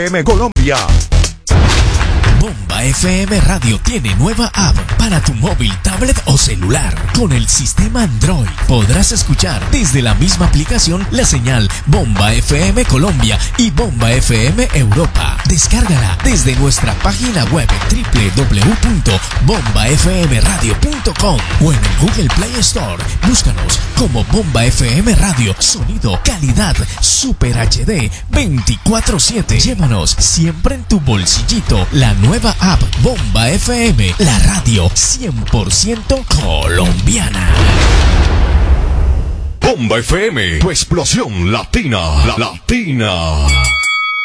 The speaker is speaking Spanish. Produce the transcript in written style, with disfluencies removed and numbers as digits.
FM Colombia. Bomba FM Radio tiene nueva app para tu móvil, tablet o celular. Con el sistema Android podrás escuchar desde la misma aplicación la señal Bomba FM Colombia y Bomba FM Europa. Descárgala desde nuestra página web www.bombafmradio.com o en el Google Play Store. Búscanos como Bomba FM Radio. Sonido, calidad, Super HD 24/7. Llévanos siempre en tu bolsillito la nueva app Bomba FM, la radio 100% colombiana. Bomba FM, tu explosión latina. Latina.